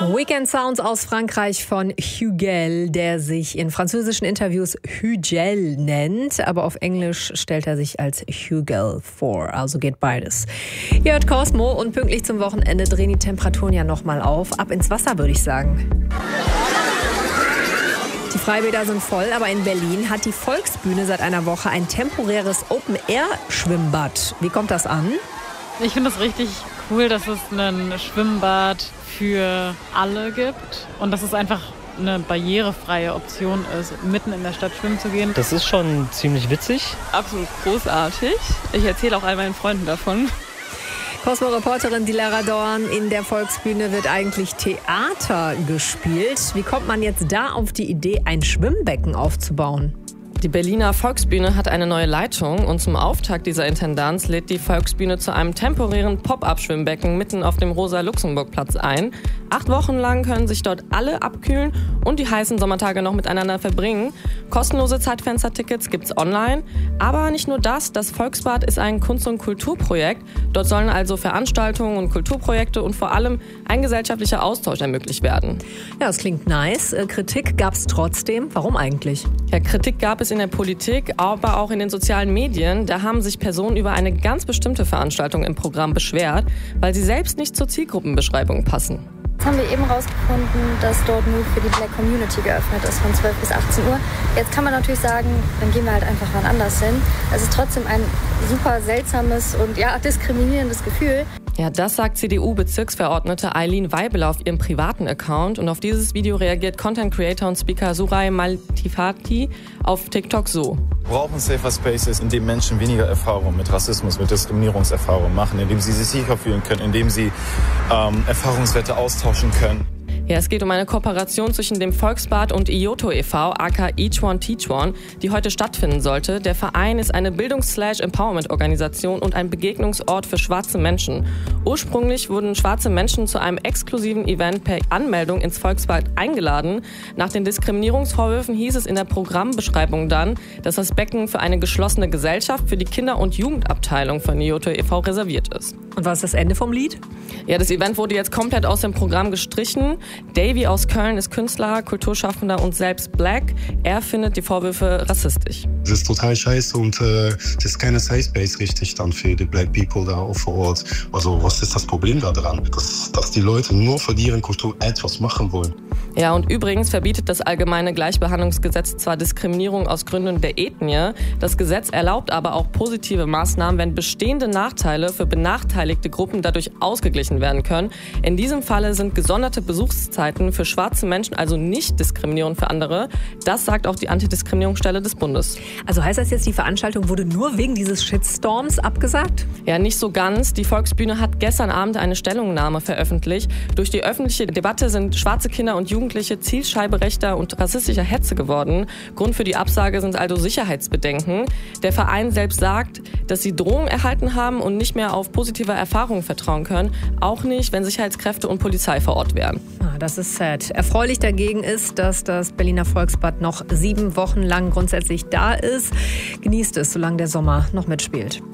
Weekend Sounds aus Frankreich von Hugel, der sich in französischen Interviews Hugel nennt, aber auf Englisch stellt er sich als Hugel vor, also geht beides. Ihr hört Cosmo und pünktlich zum Wochenende drehen die Temperaturen ja nochmal auf. Ab ins Wasser, würde ich sagen. Die Freibäder sind voll, aber in Berlin hat die Volksbühne seit einer Woche ein temporäres Open-Air-Schwimmbad. Wie kommt das an? Ich finde es richtig cool, dass es ein Schwimmbad für alle gibt und dass es einfach eine barrierefreie Option ist, mitten in der Stadt schwimmen zu gehen. Das ist schon ziemlich witzig. Absolut großartig. Ich erzähle auch all meinen Freunden davon. Cosmo-Reporterin Dilara Dorn, in der Volksbühne wird eigentlich Theater gespielt. Wie kommt man jetzt da auf die Idee, ein Schwimmbecken aufzubauen? Die Berliner Volksbühne hat eine neue Leitung und zum Auftakt dieser Intendanz lädt die Volksbühne zu einem temporären Pop-up-Schwimmbecken mitten auf dem Rosa-Luxemburg-Platz ein. 8 Wochen lang können sich dort alle abkühlen und die heißen Sommertage noch miteinander verbringen. Kostenlose Zeitfenster-Tickets gibt's online. Aber nicht nur das Volksbad ist ein Kunst- und Kulturprojekt. Dort sollen also Veranstaltungen und Kulturprojekte und vor allem ein gesellschaftlicher Austausch ermöglicht werden. Ja, das klingt nice. Kritik gab's trotzdem. Warum eigentlich? Ja, Kritik gab es in der Politik, aber auch in den sozialen Medien. Da haben sich Personen über eine ganz bestimmte Veranstaltung im Programm beschwert, weil sie selbst nicht zur Zielgruppenbeschreibung passen. Jetzt haben wir eben rausgefunden, dass dort nur für die Black Community geöffnet ist von 12 bis 18 Uhr. Jetzt kann man natürlich sagen, dann gehen wir halt einfach wann anders hin. Es ist trotzdem ein super seltsames und diskriminierendes Gefühl. Ja, das sagt CDU-Bezirksverordnete Eileen Weibel auf ihrem privaten Account. Und auf dieses Video reagiert Content-Creator und Speaker Suray Maltifati auf TikTok so. Wir brauchen Safer Spaces, in denen Menschen weniger Erfahrung mit Rassismus, mit Diskriminierungserfahrung machen, in dem sie sich sicher fühlen können, in dem sie Erfahrungswerte austauschen können. Ja, es geht um eine Kooperation zwischen dem Volksbad und IOTO e.V., aka Each One Teach One, die heute stattfinden sollte. Der Verein ist eine Bildungs-/Empowerment-Organisation und ein Begegnungsort für schwarze Menschen. Ursprünglich wurden schwarze Menschen zu einem exklusiven Event per Anmeldung ins Volksbad eingeladen. Nach den Diskriminierungsvorwürfen hieß es in der Programmbeschreibung dann, dass das Becken für eine geschlossene Gesellschaft für die Kinder- und Jugendabteilung von IOTO e.V. reserviert ist. Und was ist das Ende vom Lied? Ja, das Event wurde jetzt komplett aus dem Programm gestrichen. Davy aus Köln ist Künstler, Kulturschaffender und selbst Black. Er findet die Vorwürfe rassistisch. Das ist total scheiße und das ist keine Safe Space richtig dann für die Black People da vor Ort. Also was ist das Problem da dran? Dass die Leute nur für deren Kultur etwas machen wollen. Ja, und übrigens verbietet das allgemeine Gleichbehandlungsgesetz zwar Diskriminierung aus Gründen der Ethnie, das Gesetz erlaubt aber auch positive Maßnahmen, wenn bestehende Nachteile für benachteiligte Gruppen dadurch ausgeglichen werden können. In diesem Falle sind gesonderte Besuchszeiten für schwarze Menschen also nicht diskriminierend für andere. Das sagt auch die Antidiskriminierungsstelle des Bundes. Also heißt das jetzt, die Veranstaltung wurde nur wegen dieses Shitstorms abgesagt? Ja, nicht so ganz. Die Volksbühne hat gestern Abend eine Stellungnahme veröffentlicht. Durch die öffentliche Debatte sind schwarze Kinder und Jugendliche Zielscheibe rechter und rassistischer Hetze geworden. Grund für die Absage sind also Sicherheitsbedenken. Der Verein selbst sagt, dass sie Drohungen erhalten haben und nicht mehr auf positive Erfahrungen vertrauen können. Auch nicht, wenn Sicherheitskräfte und Polizei vor Ort wären. Das ist sad. Erfreulich dagegen ist, dass das Berliner Volksbad noch 7 Wochen lang grundsätzlich da ist. Genießt es, solange der Sommer noch mitspielt.